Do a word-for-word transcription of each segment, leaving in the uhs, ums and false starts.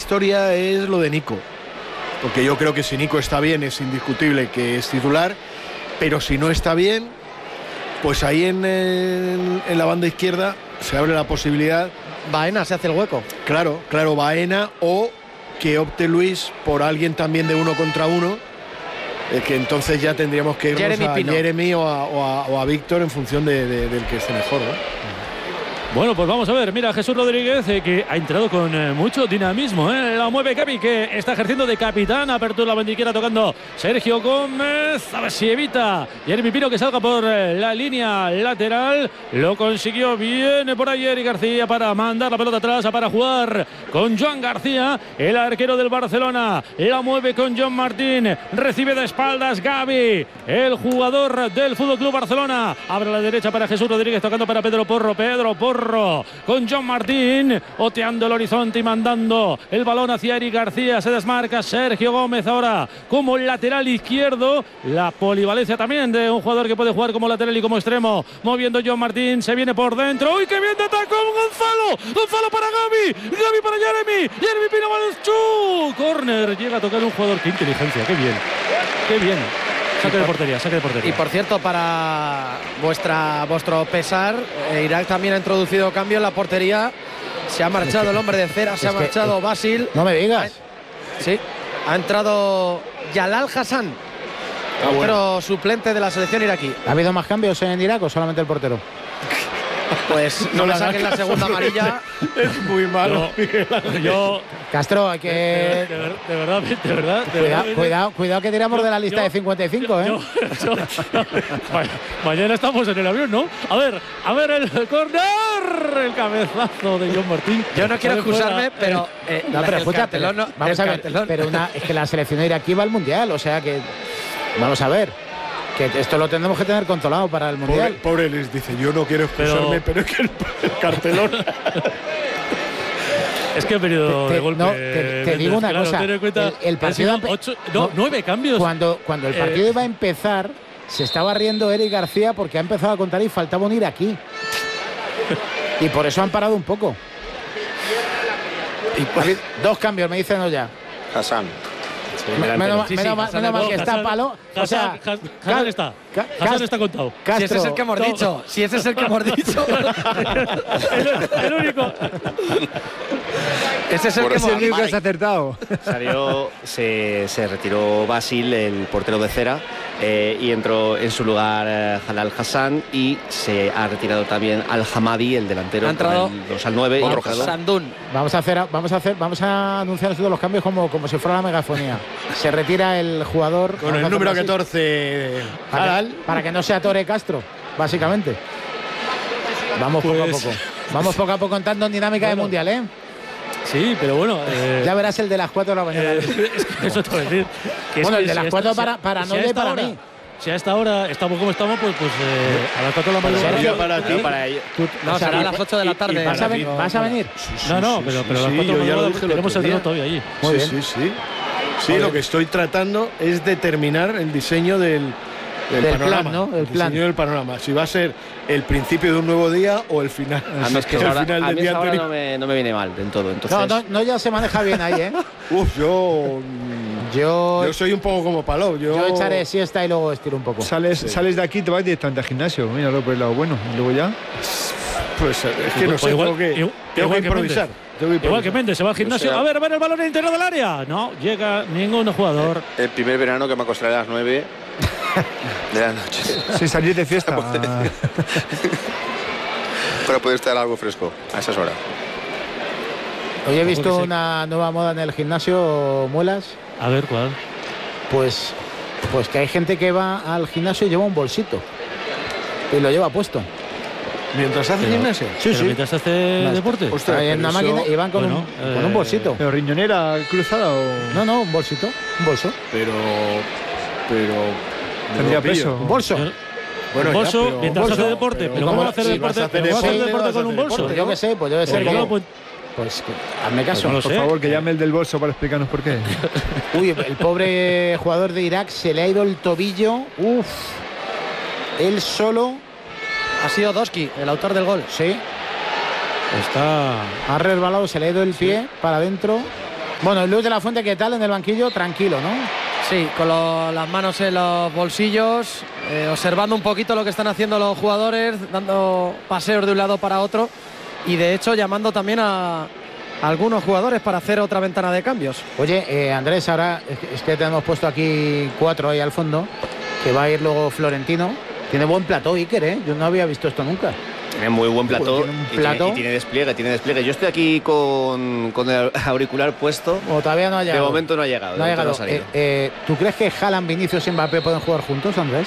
historia es lo de Nico, porque yo creo que si Nico está bien es indiscutible que es titular, pero si no está bien, pues ahí en, en, en la banda izquierda se abre la posibilidad. Baena se hace el hueco. Claro, claro, Baena, o que opte Luis por alguien también de uno contra uno, eh, que entonces ya tendríamos que irnos Jeremy a Pino. Jeremy o a, o a, o a Víctor en función de, de, del que esté mejor, ¿no? Bueno, pues vamos a ver. Mira, Jesús Rodríguez, eh, que ha entrado con eh, mucho dinamismo. Eh. La mueve Kevi, que está ejerciendo de capitán. Apertura la bandiquera tocando Sergio Gómez. A ver si evita Jeremy Pino que salga por eh, la línea lateral. Lo consiguió bien por ahí Eric García para mandar la pelota atrás, para jugar con Joan García, el arquero del Barcelona. La mueve con John Martín. Recibe de espaldas Gavi, el jugador del Fútbol Club Barcelona. Abre a la derecha para Jesús Rodríguez, tocando para Pedro Porro. Pedro Porro con John Martín, oteando el horizonte y mandando el balón hacia Eric García. Se desmarca Sergio Gómez ahora como lateral izquierdo. La polivalencia también de un jugador que puede jugar como lateral y como extremo. Moviendo John Martín, se viene por dentro. ¡Uy, qué bien de ataque! Gonzalo, Gonzalo para Gavi, Gavi para Jeremy, Jeremy Pino Balchu. Corner, llega a tocar un jugador. ¡Qué inteligencia! ¡Qué bien! ¡Qué bien! Saque de portería, saque de portería. Y por cierto, para vuestra vuestro pesar, eh, Irak también ha introducido cambio en la portería. Se ha marchado el hombre de cera, se ha marchado Basil. No me digas. Sí, ha entrado Yalal Hassan, Ah, bueno. pero suplente de la selección iraquí. ¿Ha habido más cambios en Irak o solamente el portero? Pues no, no le saquen la segunda amarilla. Es muy malo. Yo, yo Castro, hay que... de, de, de verdad, de verdad. De Cuidado, verdad, cuidado, cuidado que tiramos yo, de la lista yo, de cincuenta y cinco, ¿eh? Yo, yo, yo, ma- mañana estamos en el avión, ¿no? A ver, a ver el córner, el cabezazo de John Martín. Yo no quiero Sale fuera, excusarme, pero eh, eh, No, la- pero el escucha, cartelón pero, no- vamos el a ver, cartelón- pero una, es que la selección iraquí va al Mundial, o sea que... Vamos a ver, que esto lo tendremos que tener controlado para el Pobre, Mundial. pobre les dice, yo no quiero excusarme, pero, pero es que el, el cartelón. Es que he venido Te- de te- golpe. no, te- te Méndez, digo una claro, cosa, ten en cuenta, el- el han partido sido empe- ocho, no, no, nueve cambios. Cuando, cuando el partido Eh, iba a empezar, se estaba riendo Eric García porque ha empezado a contar y faltaba un iraquí. Y por eso han parado un poco. Y por- dos cambios, me dicen ya. Hassan. Menos, menos Sí, sí, mal- Hassan menos mal No, que está Hassan- palo. O sea, Hassan, Hassan está. Ca- Hassan Cas- está contado. Si Castro, ese es el que hemos no. dicho, si ese es el que hemos dicho, el, el único. ese es el Por que eso hemos digo que dicho. acertado. Salió, se, se retiró Basil, el portero de cera, eh, y entró en su lugar eh, Halal Hassan, y se ha retirado también Al Hamadi, el delantero, Ha entrado con el dos al nueve. otro y ha entrado- Sandún. Vamos a hacer, vamos a hacer, vamos a anunciar todos los cambios como, como si fuera la megafonía. Se retira el jugador Con vamos a el número hacerlo así, catorce, para que, Halal. para que no sea Tore Castro, básicamente. Vamos poco Pues- a poco. Vamos poco a poco entrando en dinámica de Bueno. mundial, ¿eh? Sí, pero bueno. eh, Ya verás el de las cuatro de la mañana. eh, es que eso te voy a decir. que es Bueno, que el de si las a cuatro esta- para- si- para si Noya a y esta para hora- mí. Si a esta hora estamos como estamos, pues, pues eh, a las cuatro de la mañana. Sergio, para ti. No, para ello. Tú- No, o sea, será a y- las ocho de la tarde. ¿Vas a, para ven- mí, vas a venir? No, no, pero, pero a las sí, cuatro yo de ya la lo mañana dije el tenemos otro el día. reloj todavía allí. Muy sí, bien. sí, sí. Sí, lo que estoy tratando es determinar el diseño del, del, Del panorama. plan, ¿no? El El plan. diseño del panorama. Si va a ser el principio de un nuevo día o el final. A mí es que el esa hora, final a del mí día esa hora no, anterior. me, no me viene mal del todo. Entonces, No, no, no, ya se maneja bien ahí, ¿eh? Uf, yo. mm, Yo, Yo soy un poco como Palop. Yo, yo echaré siesta y luego estiro un poco. Sales, Sí. sales de aquí y te vas directamente al gimnasio. Míralo por el lado bueno. Y luego ya. Pues es que no Igual- sé, igual- tengo que, igual- tengo igual que que improvisar. Tengo que Igual que improvisar. Méndez se va al gimnasio. sea- A ver, a ver el balón en el interior del área. No llega ningún jugador. El primer verano que me acostaré a las nueve de la noche Sin salir de fiesta. para poder estar algo fresco a esas horas. Hoy he visto que sí. una nueva moda en el gimnasio, Muelas. A ver cuál. Pues, pues que hay gente que va al gimnasio y lleva un bolsito. Y lo lleva puesto. Mientras hace Pero- gimnasia. Pero mientras hace Las- deporte. Ostras, Ahí en pero una eso- máquina y van con, bueno, un, con un eh, bolsito. ¿Pero riñonera cruzada o.? No, no, un bolsito. Un bolso. Pero. Pero. Tendría no lo pillo. peso. Un bolso. Yo- Bueno, un ya, bolso pero- mientras bolso, hace deporte. pero Pero ¿cómo ¿cómo va a hacer si deporte? vas a hacer ¿Pero va a hacer deporte, deporte vas a con un hacer bolso? deporte, Yo qué sé, pues debe ser Pues que. no, pues- Pues que- hazme caso. no lo Por sé. favor, que llame el del bolso para explicarnos por qué. Uy, el pobre jugador de Irak se le ha ido el tobillo. Uf. Él solo. Ha sido Doski, el autor del gol. Sí. Está. Ha resbalado, se le ha ido el pie para adentro. Bueno, Luis de la Fuente, ¿qué tal en el banquillo? Tranquilo, ¿no? Sí, con lo, las manos en los bolsillos, eh, observando un poquito lo que están haciendo los jugadores, dando paseos de un lado para otro y de hecho llamando también a, a algunos jugadores para hacer otra ventana de cambios. Oye, eh, Andrés, ahora es que, es que te hemos puesto aquí cuatro ahí al fondo, que va a ir luego Florentino. Tiene buen plató Iker, ¿eh? Yo no había visto esto nunca. Tiene muy buen plató, Tiene un y, plató. tiene, y tiene despliegue, tiene despliegue. Yo estoy aquí con, con el auricular puesto. O todavía no ha llegado. De momento no ha llegado. No ha llegado. No ha eh, eh, ¿Tú crees que Haaland, Vinicius y Mbappé pueden jugar juntos, Andrés?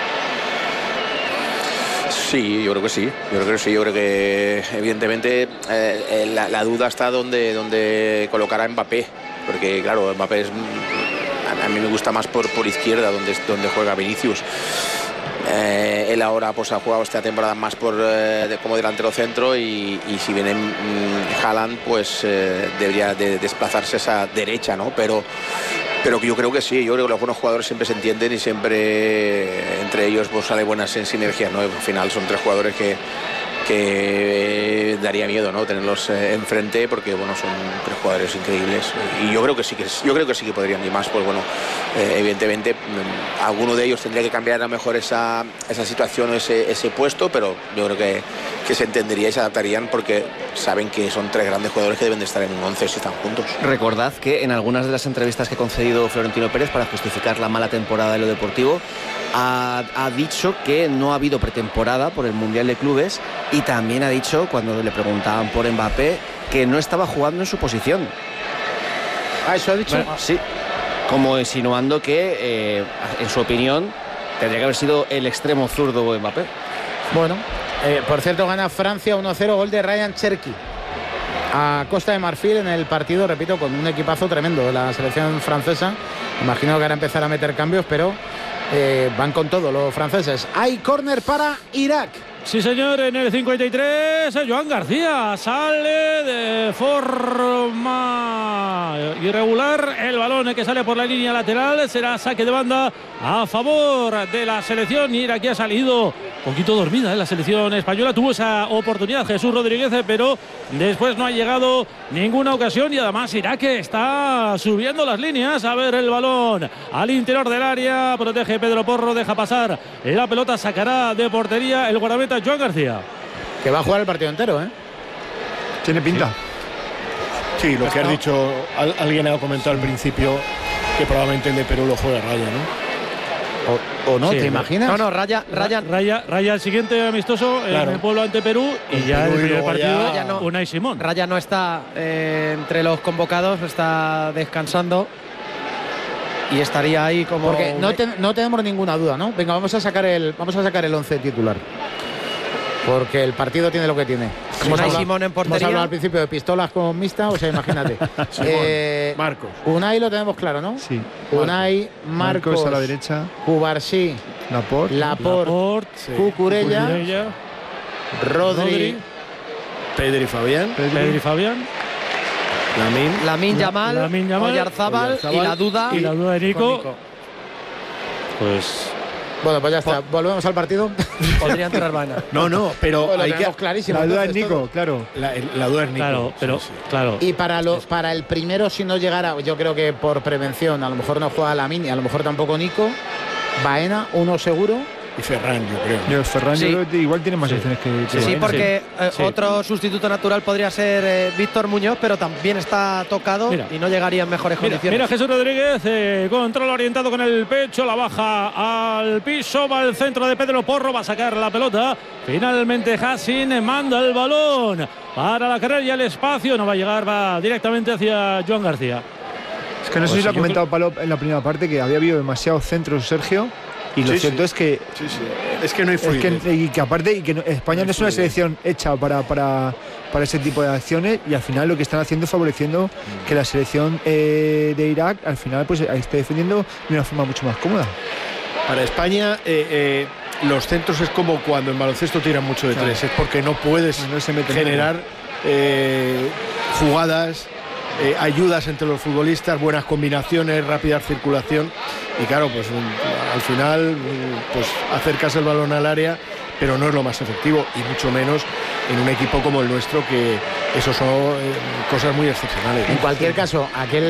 Sí, yo creo que sí. Yo creo que sí. Yo creo que evidentemente eh, la, la duda está donde, donde colocará a Mbappé. Porque claro, Mbappé es, a, a mí me gusta más por, por izquierda, donde, donde juega Vinicius. Eh, él ahora pues ha jugado esta temporada más por eh, de, como delantero centro y, y si viene mm, Haaland pues eh, debería de desplazarse a esa derecha, ¿no? Pero pero yo creo que sí, yo creo que los buenos jugadores siempre se entienden y siempre entre ellos pues sale buenas sinergias, ¿no? Al final son tres jugadores que que daría miedo, ¿no? Tenerlos eh, enfrente porque bueno, son tres jugadores increíbles y yo creo que sí que yo creo que sí que podrían y más pues bueno, eh, evidentemente mm, alguno de ellos tendría que cambiar a lo mejor esa, esa situación o ese, ese puesto, pero yo creo que, que se entendería y se adaptarían porque saben que son tres grandes jugadores que deben de estar en un once si están juntos. Recordad que en algunas de las entrevistas que ha concedido Florentino Pérez para justificar la mala temporada de lo deportivo ha, ha dicho que no ha habido pretemporada por el Mundial de Clubes y también ha dicho, cuando le preguntaban por Mbappé, que no estaba jugando en su posición. Ah, eso ha dicho. Bueno, sí, como insinuando que, eh, en su opinión, tendría que haber sido el extremo zurdo Mbappé. Bueno, eh, por cierto, gana Francia uno cero, gol de Ryan Cherki a Costa de Marfil en el partido, repito, con un equipazo tremendo de la selección francesa. Imagino que ahora empezar a meter cambios, pero eh, van con todo los franceses. Hay córner para Irak. Sí, señor, en el cincuenta y tres, Joan García sale de forma irregular. El balón que sale por la línea lateral será saque de banda a favor de la selección. Irak ha salido un poquito dormida, ¿eh? La selección española tuvo esa oportunidad, Jesús Rodríguez, pero después no ha llegado ninguna ocasión y además Irak está subiendo las líneas. A ver el balón al interior del área, protege Pedro Porro, deja pasar la pelota, sacará de portería el guardameta Joan García. Que va a jugar el partido entero, ¿eh? Tiene pinta. Sí, lo que has dicho, al, alguien ha comentado al principio que probablemente el de Perú lo juegue Raya, ¿no? O, o no, Sí, ¿te no. imaginas? No, no, Raya, Raya, Raya, Raya el siguiente amistoso Claro. en el pueblo ante Perú y En ya Perú el y primer luego partido ya- Raya no. Unai Simón. Raya no está eh, entre los convocados, está descansando y estaría ahí como. Porque no, te- no tenemos ninguna duda, ¿no? Venga, vamos a sacar el vamos a sacar el once titular. Porque el partido tiene lo que tiene. Unai Simón en Hemos portería. hablado al principio de pistolas con mixta, o sea, imagínate. Eh, Marcos. Unai lo tenemos claro, ¿no? Sí. Unai, Marcos, Marcos a la derecha. Cubarsí, Laporte. Laporte, Laporte, Sí. Cucurella, Cucurella, Rodri, Rodri, Pedri y Fabián. Pedri. Pedri Fabián, Lamín. Lamin Yamal, Lamine Yamal, Oyarzábal Oyarzábal y la duda. y la duda de con Nico. Pues Bueno, pues ya está. Volvemos al partido. Podría entrar Vana. No, no, pero Bueno, lo hay que. tenemos clarísimo. La duda es entonces, Nico, todo. claro. La, la duda es Nico. claro, pero Sí, sí. claro. Y para, lo, para el primero, si no llegara, yo creo que por prevención, a lo mejor no juega Lamine, a lo mejor tampoco Nico. Baena, uno seguro. Y Ferran, yo creo. Yo, Ferran, Sí. yo creo que igual tiene más Sí. opciones que, que Sí, Baena. porque eh, Sí. otro sustituto natural podría ser eh, Víctor Muñoz, pero también está tocado Mira. y no llegaría en mejores Mira, condiciones. mira Jesús Rodríguez, eh, control orientado con el pecho, la baja al piso, va al centro de Pedro Porro, va a sacar la pelota. Finalmente Hassin manda el balón para la carrera y el espacio, no va a llegar, va directamente hacia Joan García. Es que no sé Pues si lo ha yo comentado Palop en la primera parte, que había habido demasiados centros Sergio. Y lo Sí, cierto sí. es que Sí, sí. Es que no hay Es fluidez. que, y que aparte y que no- España No no es una fluidez. selección hecha para, para, para ese tipo de acciones y al final lo que están haciendo es favoreciendo que la selección eh, de Irak al final pues esté defendiendo de una forma mucho más cómoda. Para España, eh, eh, los centros es como cuando en baloncesto tiran mucho de Claro. tres. Es porque no puedes No se mete generar eh, jugadas, eh, ayudas entre los futbolistas, buenas combinaciones, rápida circulación. Y claro, pues un- al final, mm, pues acercas el balón al área, pero no es lo más efectivo y mucho menos en un equipo como el nuestro, que eso son eh, cosas muy excepcionales. En cualquier caso, aquel